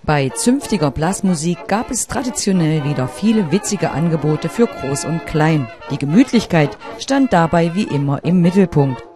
Bei zünftiger Blasmusik gab es traditionell wieder viele witzige Angebote für Groß und Klein. Die Gemütlichkeit stand dabei wie immer im Mittelpunkt.